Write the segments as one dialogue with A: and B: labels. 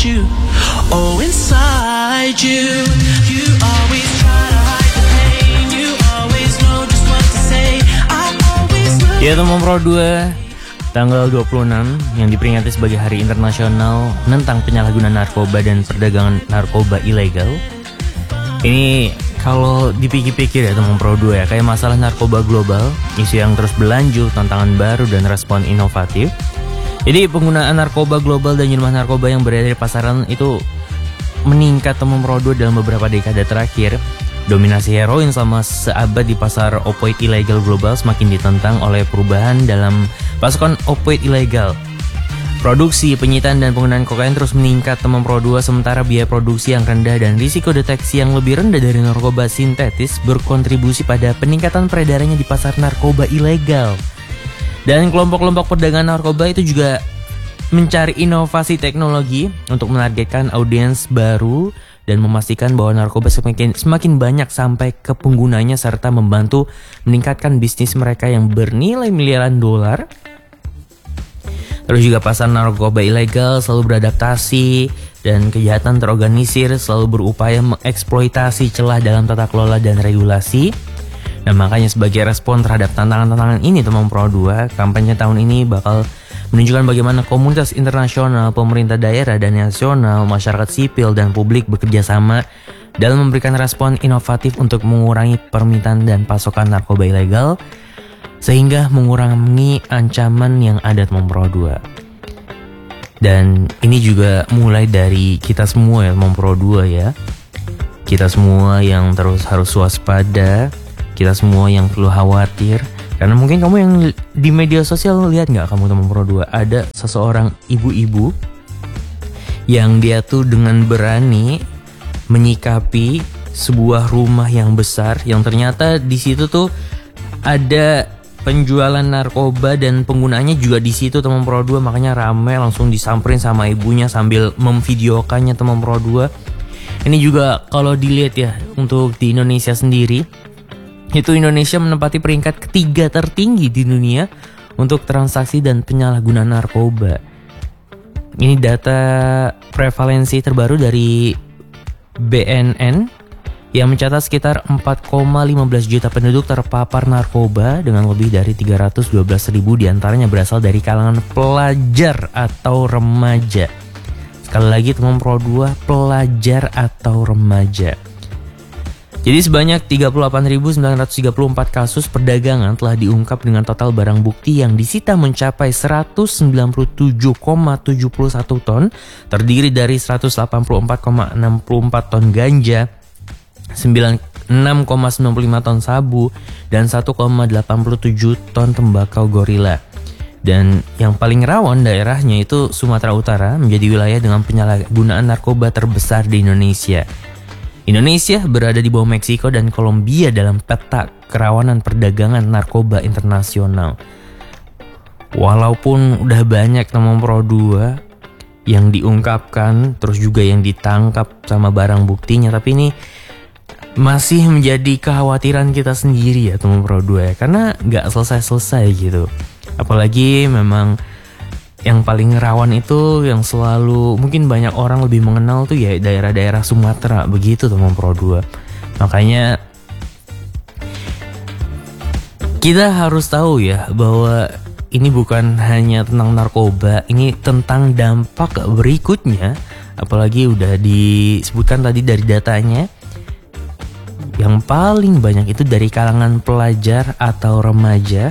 A: you. Oh, inside you, you always try to hide the pain. You always know just what to say. I always look.
B: Ya teman Pro 2, tanggal 26 yang diperingati sebagai Hari Internasional tentang penyalahgunaan narkoba dan perdagangan narkoba ilegal. Ini kalau dipikir-pikir ya teman Pro 2 ya, kayak masalah narkoba global, isu yang terus berlanjut, tantangan baru dan respon inovatif. Jadi penggunaan narkoba global dan jenis narkoba yang berada di pasaran itu meningkat teman Pro 2 dalam beberapa dekade terakhir. Dominasi heroin selama seabad di pasar opioid ilegal global semakin ditentang oleh perubahan dalam pasokan opioid ilegal. Produksi, penyitaan, dan penggunaan kokain terus meningkat teman Pro 2, sementara biaya produksi yang rendah dan risiko deteksi yang lebih rendah dari narkoba sintetis berkontribusi pada peningkatan peredarannya di pasar narkoba ilegal. Dan kelompok-kelompok perdagangan narkoba itu juga mencari inovasi teknologi untuk menargetkan audiens baru dan memastikan bahwa narkoba semakin banyak sampai ke penggunanya serta membantu meningkatkan bisnis mereka yang bernilai miliaran dolar. Terus juga pasar narkoba ilegal selalu beradaptasi dan kejahatan terorganisir selalu berupaya mengeksploitasi celah dalam tata kelola dan regulasi. Nah makanya sebagai respon terhadap tantangan-tantangan ini teman Pro 2, kampanye tahun ini bakal menunjukkan bagaimana komunitas internasional, pemerintah daerah dan nasional, masyarakat sipil dan publik bekerja sama dalam memberikan respon inovatif untuk mengurangi permintaan dan pasokan narkoba ilegal sehingga mengurangi ancaman yang ada teman Pro 2. Dan ini juga mulai dari kita semua ya teman Pro 2 ya. Kita semua yang terus harus waspada, kita semua yang perlu khawatir. Karena mungkin kamu yang di media sosial lihat nggak kamu teman Pro 2, ada seseorang ibu-ibu yang dia tuh dengan berani menyikapi sebuah rumah yang besar yang ternyata di situ tuh ada penjualan narkoba dan penggunaannya juga di situ teman Pro 2, makanya rame langsung disamperin sama ibunya sambil memvideokannya teman Pro 2. Ini juga kalau dilihat ya untuk di Indonesia sendiri, itu Indonesia menempati peringkat ketiga tertinggi di dunia untuk transaksi dan penyalahgunaan narkoba. Ini data prevalensi terbaru dari BNN yang mencatat sekitar 4,15 juta penduduk terpapar narkoba dengan lebih dari 312.000 diantaranya berasal dari kalangan pelajar atau remaja. Sekali lagi teman Pro 2, pelajar atau remaja. Jadi sebanyak 38.934 kasus perdagangan telah diungkap dengan total barang bukti yang disita mencapai 197,71 ton, terdiri dari 184,64 ton ganja, 6,95 ton sabu, dan 1,87 ton tembakau gorila. Dan yang paling rawan daerahnya itu Sumatera Utara menjadi wilayah dengan penyalahgunaan narkoba terbesar di Indonesia. Indonesia berada di bawah Meksiko dan Kolombia dalam peta kerawanan perdagangan narkoba internasional. Walaupun udah banyak teman Pro 2 yang diungkapkan, terus juga yang ditangkap sama barang buktinya, tapi ini masih menjadi kekhawatiran kita sendiri ya teman Pro 2 ya, karena gak selesai-selesai gitu. Apalagi memang yang paling rawan itu yang selalu mungkin banyak orang lebih mengenal tuh ya daerah-daerah Sumatera begitu teman Pro 2. Makanya kita harus tahu ya bahwa ini bukan hanya tentang narkoba, ini tentang dampak berikutnya. Apalagi udah disebutkan tadi dari datanya, yang paling banyak itu dari kalangan pelajar atau remaja.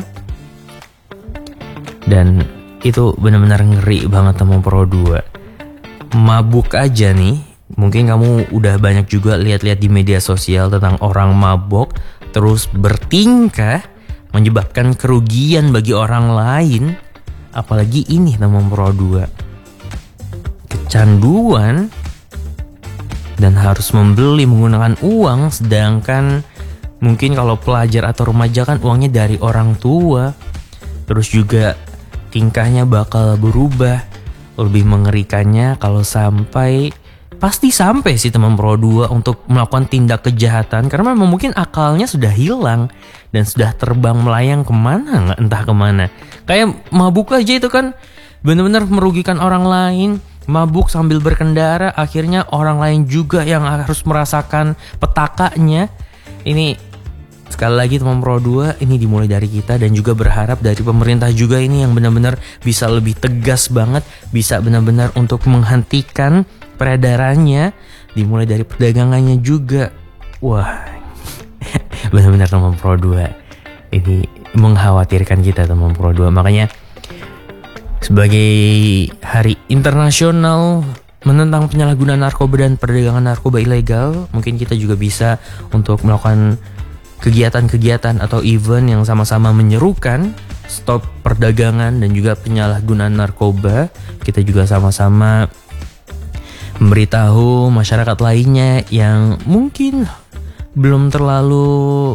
B: Dan itu benar-benar ngeri banget teman Pro 2. Mabuk aja nih, mungkin kamu udah banyak juga lihat-lihat di media sosial tentang orang mabok terus bertingkah menyebabkan kerugian bagi orang lain. Apalagi ini teman Pro 2, kecanduan dan harus membeli menggunakan uang, sedangkan mungkin kalau pelajar atau remaja kan uangnya dari orang tua. Terus juga tingkahnya bakal berubah. Lebih mengerikannya kalau pasti sampai sih teman Pro 2 untuk melakukan tindak kejahatan, karena memang mungkin akalnya sudah hilang dan sudah terbang melayang kemana, entah kemana. Kayak mabuk aja itu kan benar-benar merugikan orang lain. mabuk sambil berkendara, akhirnya orang lain juga yang harus merasakan petakanya. Ini sekali lagi teman Pro 2, ini dimulai dari kita dan juga berharap dari pemerintah juga ini yang benar-benar bisa lebih tegas banget, bisa benar-benar untuk menghentikan peredarannya, dimulai dari perdagangannya juga. Wah, benar-benar teman Pro 2, ini mengkhawatirkan kita teman Pro 2. Makanya sebagai hari internasional menentang penyalahgunaan narkoba dan perdagangan narkoba ilegal, mungkin kita juga bisa untuk melakukan kegiatan-kegiatan atau event yang sama-sama menyerukan stop perdagangan dan juga penyalahgunaan narkoba. Kita juga sama-sama memberitahu masyarakat lainnya yang mungkin belum terlalu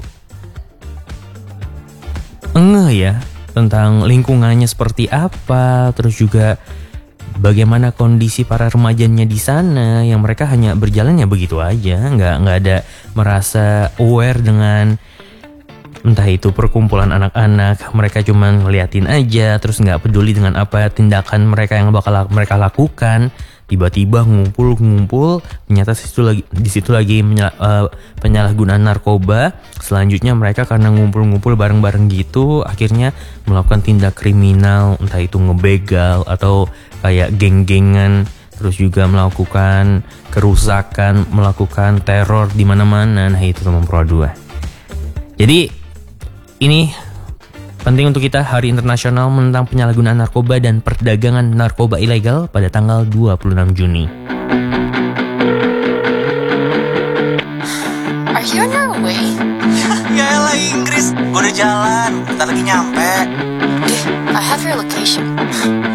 B: ngeh ya tentang lingkungannya seperti apa, terus juga bagaimana kondisi para remajanya di sana yang mereka hanya berjalan ya begitu aja, nggak ada merasa aware dengan entah itu perkumpulan anak-anak, mereka cuma ngeliatin aja, terus nggak peduli dengan apa tindakan mereka yang bakal mereka lakukan. Tiba-tiba ngumpul, ternyata di situ lagi penyalahgunaan narkoba. Selanjutnya mereka karena ngumpul bareng-bareng gitu, akhirnya melakukan tindak kriminal, entah itu ngebegal atau kayak geng-gengan, terus juga melakukan kerusakan, melakukan teror di mana-mana. Nah itu teman Pro 2. Jadi ini penting untuk kita, Hari Internasional menentang penyalahgunaan narkoba dan perdagangan narkoba ilegal pada tanggal 26 Juni.
C: Are you on your way?
D: Ya elah Inggris, gue udah jalan, bentar lagi nyampe.
C: I have your location.